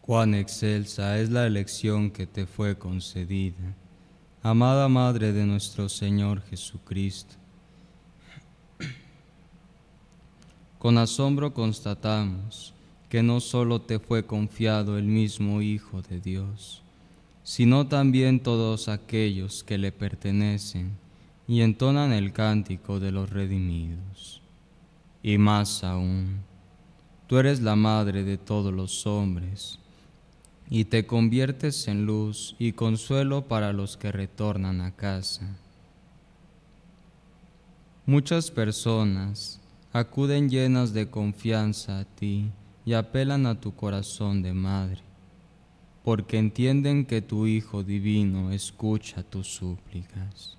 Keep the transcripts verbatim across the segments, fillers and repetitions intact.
Cuán excelsa es la elección que te fue concedida, amada Madre de nuestro Señor Jesucristo. Con asombro constatamos que no solo te fue confiado el mismo Hijo de Dios, sino también todos aquellos que le pertenecen y entonan el cántico de los redimidos. Y más aún, tú eres la Madre de todos los hombres, y te conviertes en luz y consuelo para los que retornan a casa. Muchas personas acuden llenas de confianza a ti y apelan a tu corazón de madre, porque entienden que tu Hijo Divino escucha tus súplicas.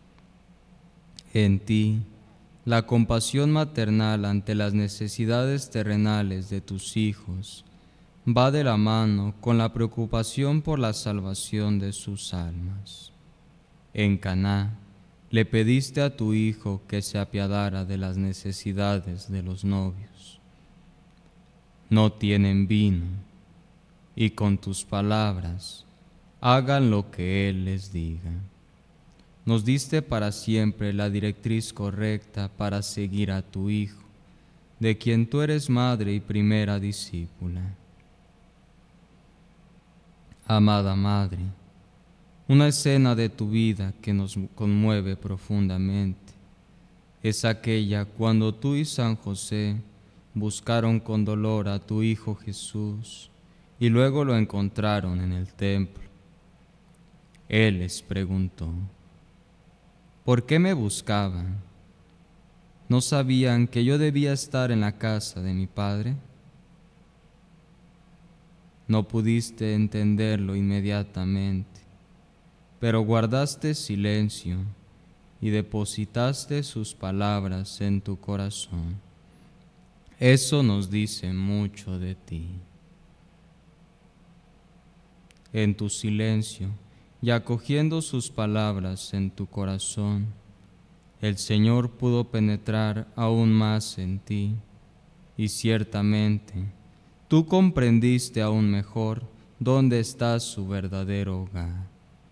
En ti, la compasión maternal ante las necesidades terrenales de tus hijos va de la mano con la preocupación por la salvación de sus almas. En Caná, le pediste a tu Hijo que se apiadara de las necesidades de los novios. No tienen vino, y con tus palabras hagan lo que Él les diga. Nos diste para siempre la directriz correcta para seguir a tu Hijo, de quien tú eres madre y primera discípula. Amada Madre, una escena de tu vida que nos conmueve profundamente es aquella cuando tú y San José buscaron con dolor a tu Hijo Jesús y luego lo encontraron en el templo. Él les preguntó: ¿por qué me buscaban? ¿No sabían que yo debía estar en la casa de mi Padre? No pudiste entenderlo inmediatamente, pero guardaste silencio y depositaste sus palabras en tu corazón. Eso nos dice mucho de ti. En tu silencio y acogiendo sus palabras en tu corazón, el Señor pudo penetrar aún más en ti, y ciertamente tú comprendiste aún mejor dónde está su verdadero hogar.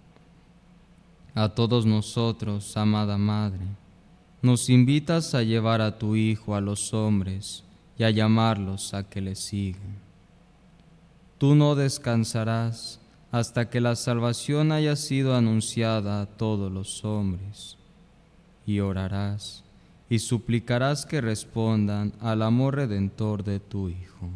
A todos nosotros, amada Madre, nos invitas a llevar a tu Hijo a los hombres y a llamarlos a que le sigan. Tú no descansarás hasta que la salvación haya sido anunciada a todos los hombres, y orarás y suplicarás que respondan al amor redentor de tu Hijo.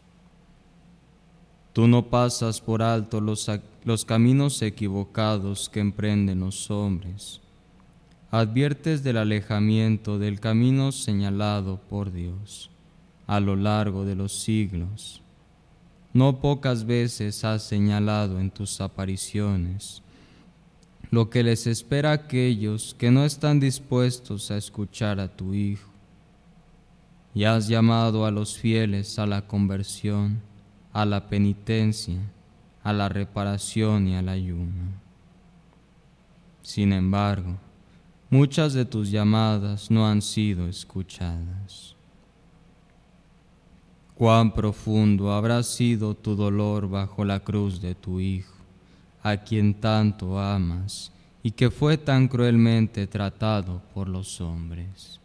Tú no pasas por alto los, los caminos equivocados que emprenden los hombres. Adviertes del alejamiento del camino señalado por Dios a lo largo de los siglos. No pocas veces has señalado en tus apariciones lo que les espera a aquellos que no están dispuestos a escuchar a tu Hijo, y has llamado a los fieles a la conversión, a la penitencia, a la reparación y al ayuno. Sin embargo, muchas de tus llamadas no han sido escuchadas. Cuán profundo habrá sido tu dolor bajo la cruz de tu Hijo, a quien tanto amas y que fue tan cruelmente tratado por los hombres.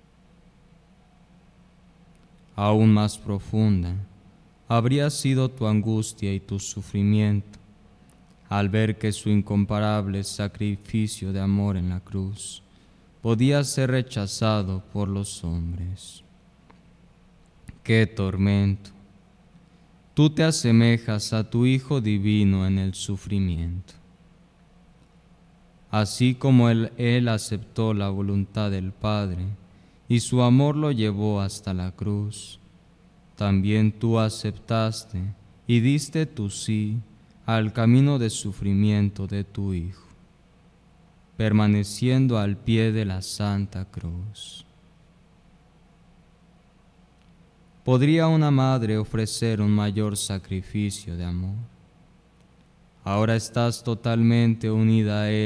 Aún más profunda habría sido tu angustia y tu sufrimiento al ver que su incomparable sacrificio de amor en la cruz podía ser rechazado por los hombres. ¡Qué tormento! Tú te asemejas a tu Hijo Divino en el sufrimiento. Así como él, él aceptó la voluntad del Padre y su amor lo llevó hasta la cruz, también tú aceptaste y diste tu sí al camino de sufrimiento de tu Hijo, permaneciendo al pie de la Santa Cruz. ¿Podría una madre ofrecer un mayor sacrificio de amor? Ahora estás totalmente unida a Él